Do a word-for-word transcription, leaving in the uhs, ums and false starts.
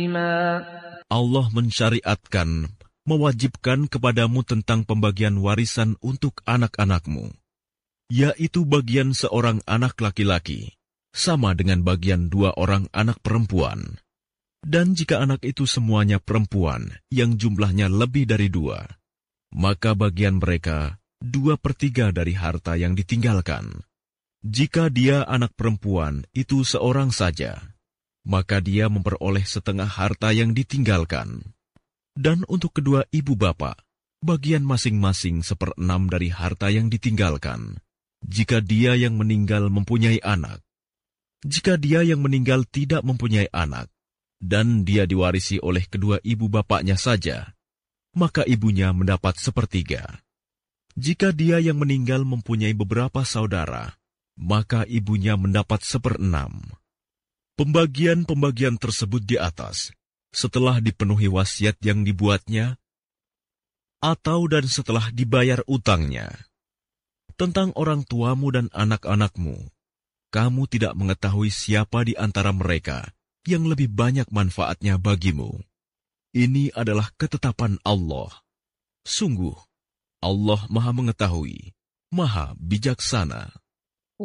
Allah mensyariatkan, mewajibkan kepadamu tentang pembagian warisan untuk anak-anakmu, yaitu bagian seorang anak laki-laki, sama dengan bagian dua orang anak perempuan. Dan jika anak itu semuanya perempuan yang jumlahnya lebih dari dua, maka bagian mereka dua per tiga dari harta yang ditinggalkan. Jika dia anak perempuan itu seorang saja, maka dia memperoleh setengah harta yang ditinggalkan. Dan untuk kedua ibu bapak, bagian masing-masing seperenam dari harta yang ditinggalkan, jika dia yang meninggal mempunyai anak. Jika dia yang meninggal tidak mempunyai anak, dan dia diwarisi oleh kedua ibu bapaknya saja, maka ibunya mendapat sepertiga. Jika dia yang meninggal mempunyai beberapa saudara, maka ibunya mendapat seperenam. Pembagian-pembagian tersebut di atas, setelah dipenuhi wasiat yang dibuatnya, atau dan setelah dibayar utangnya. Tentang orang tuamu dan anak-anakmu, kamu tidak mengetahui siapa di antara mereka yang lebih banyak manfaatnya bagimu. Ini adalah ketetapan Allah. Sungguh, Allah Maha Mengetahui, Maha Bijaksana.